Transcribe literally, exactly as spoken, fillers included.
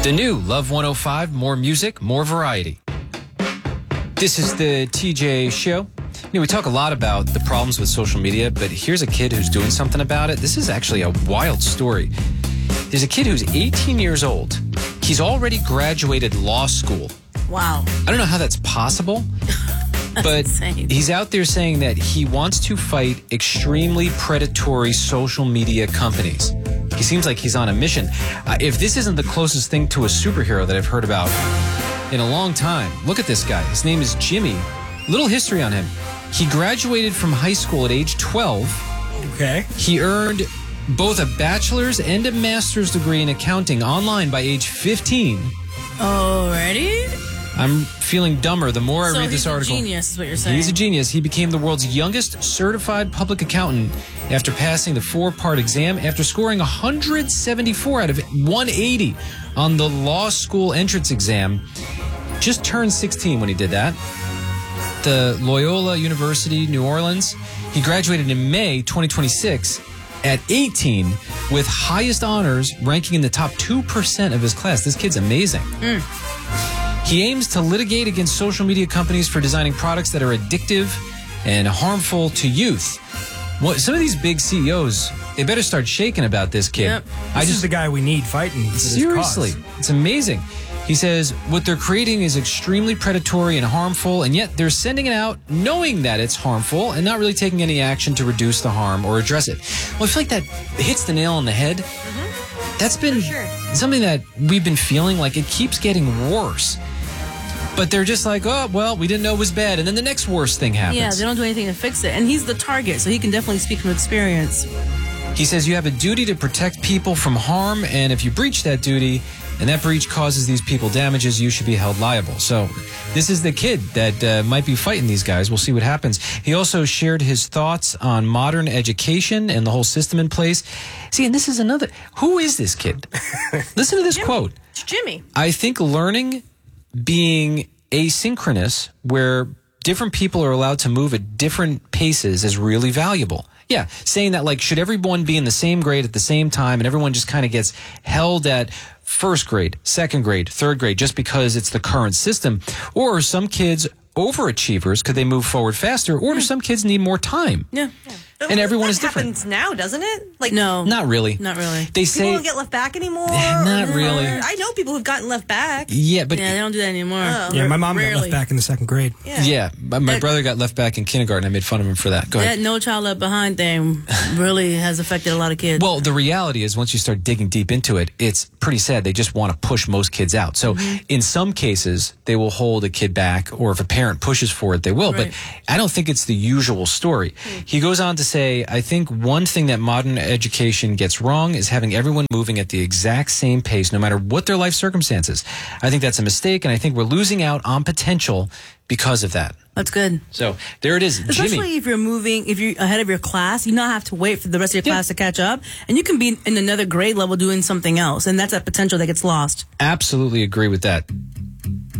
The new Love one oh five, more music, more variety. This is the T J Show. You know, we talk a lot about the problems with social media, but here's a kid who's doing something about it. This is actually a wild story. There's a kid who's eighteen years old. He's already graduated law school. Wow. I don't know how that's possible, but insane. He's out there saying that he wants to fight extremely predatory social media companies. He seems like he's on a mission. Uh, if this isn't the closest thing to a superhero that I've heard about in a long time, look at this guy. His name is Jimmy. Little history on him. He graduated from high school at age twelve. Okay. He earned both a bachelor's and a master's degree in accounting online by age fifteen. Already? I'm feeling dumber the more I so read this he's article. a genius is what you're saying. He's a genius. He became the world's youngest certified public accountant after passing the four-part exam after scoring one hundred seventy-four out of one eighty on the law school entrance exam. Just turned sixteen when he did that. The Loyola University, New Orleans. He graduated in May twenty twenty-six at eighteen with highest honors, ranking in the top two percent of his class. This kid's amazing. Mm. He aims to litigate against social media companies for designing products that are addictive and harmful to youth. Well, some of these big C E Os, they better start shaking about this kid. Yep. I This just is the guy we need fighting for this seriously, cause. it's amazing. He says what they're creating is extremely predatory and harmful, and yet they're sending it out knowing that it's harmful and not really taking any action to reduce the harm or address it. Well, I feel like that hits the nail on the head. Mm-hmm. That's been sure. something that we've been feeling like it keeps getting worse. But they're just like, oh, well, we didn't know it was bad. And then the next worst thing happens. Yeah, they don't do anything to fix it. And he's the target, so he can definitely speak from experience. He says you have a duty to protect people from harm, and if you breach that duty and that breach causes these people damages, you should be held liable. So this is the kid that uh, might be fighting these guys. We'll see what happens. He also shared his thoughts on modern education and the whole system in place. See, and this is another. Who is this kid? Listen to this Jimmy. quote. It's Jimmy. I think learning being asynchronous, where different people are allowed to move at different paces, is really valuable. Yeah, saying that, like, should everyone be in the same grade at the same time and everyone just kind of gets held at first grade, second grade, third grade just because it's the current system? Or are some kids overachievers? Could they move forward faster? Or do some kids need more time? Yeah. yeah. And everyone that is different. happens now, doesn't it? Like, No. Not really. Not really. They people say don't get left back anymore. Not or- really. I know people who've gotten left back. yeah, but Yeah, they don't do that anymore. Oh. Yeah, my mom Rarely. got left back in the second grade. Yeah. yeah, my, my That- brother got left back in kindergarten. I made fun of him for that. Go ahead. That No Child Left Behind thing really has affected a lot of kids. Well, the reality is once you start digging deep into it, it's pretty sad. They just want to push most kids out. So Mm-hmm. in some cases, they will hold a kid back, or if a parent pushes for it, they will. Right. But I don't think it's the usual story. Mm. He goes on to say, I think one thing that modern education gets wrong is having everyone moving at the exact same pace, no matter what their life circumstances. I think that's a mistake, and I think we're losing out on potential because of that. That's good. So there it is, Especially Jimmy. if you're moving, if you're ahead of your class, you not have to wait for the rest of your Yeah. class to catch up. And you can be in another grade level doing something else. And that's that potential that gets lost. Absolutely agree with that.